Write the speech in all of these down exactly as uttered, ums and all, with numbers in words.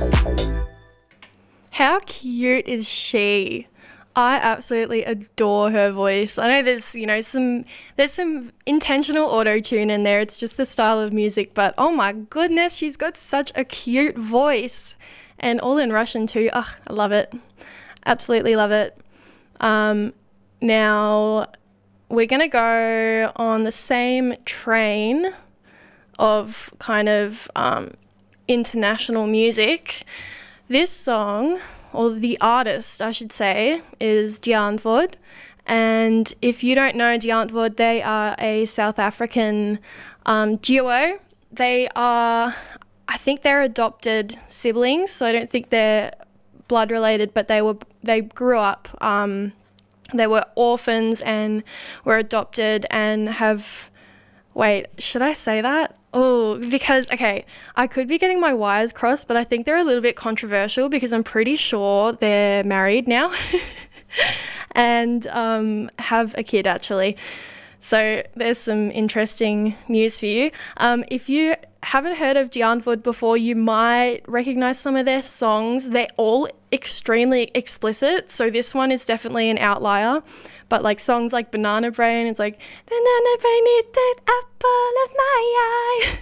How cute is she? I absolutely adore her voice. I know there's, you know, some there's some intentional auto-tune in there. It's just the style of music, but oh my goodness, she's got such a cute voice. And all in Russian too. Ugh, I love it. Absolutely love it. Um, now, we're going to go on the same train of kind of um, international music. This song, or the artist, I should say, is Die Antwoord. And if you don't know Die Antwoord, they are a South African um, duo. They are, I think they're adopted siblings, so I don't think they're blood related, but they were they grew up, um, they were orphans and were adopted and have, wait, should I say that? Oh, because, okay, I could be getting my wires crossed, but I think they're a little bit controversial because I'm pretty sure they're married now and um, have a kid, actually. So there's some interesting news for you. Um, if you haven't heard of Die Antwoord before, you might recognize some of their songs. They're all extremely explicit, so this one is definitely an outlier. But like songs like Banana Brain, it's like, Banana Brain, eat that apple of my eye.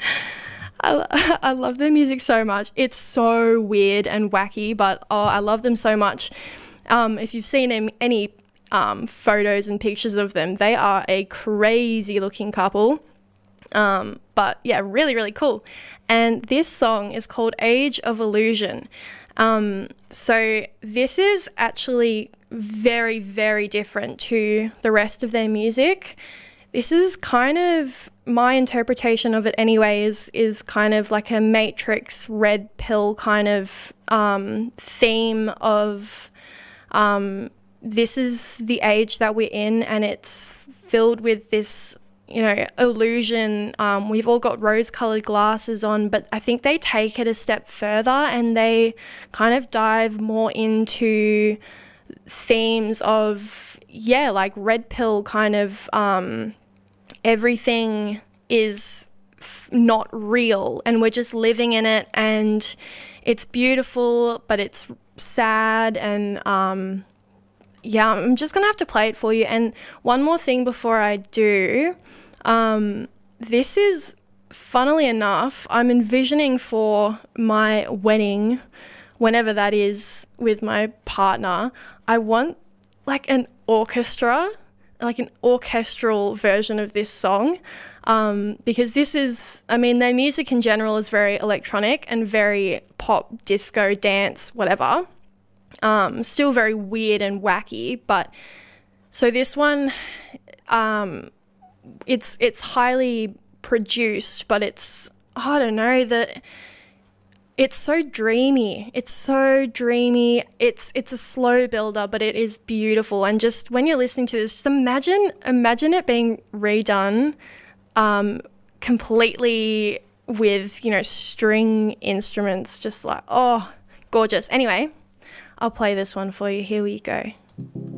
I, I love their music so much. It's so weird and wacky, but oh, I love them so much. Um, if you've seen any, any um, photos and pictures of them, they are a crazy looking couple. Um, but yeah, really, really cool. And this song is called Age of Illusion. Um, so this is actually very, very different to the rest of their music. This is kind of, my interpretation of it anyway, is, is kind of like a Matrix red pill kind of um, theme of um, this is the age that we're in, and it's filled with this, you know, illusion. Um, we've all got rose-coloured glasses on, but I think they take it a step further and they kind of dive more into themes of, yeah, like red pill kind of um, everything is f- not real and we're just living in it, and it's beautiful, but it's sad. And um, yeah, I'm just going to have to play it for you. And one more thing before I do. Um, this is, funnily enough, I'm envisioning for my wedding, whenever that is, with my partner, I want like an orchestra, like an orchestral version of this song, um, because this is, I mean, their music in general is very electronic and very pop, disco, dance, whatever. Um, still very weird and wacky, but so this one, um, it's it's highly produced, but it's, I don't know, that it's so dreamy. It's so dreamy. It's it's a slow builder, but it is beautiful. And just when you're listening to this, just imagine imagine it being redone um, completely with, you know, string instruments, just like, oh, gorgeous. Anyway, I'll play this one for you. Here we go.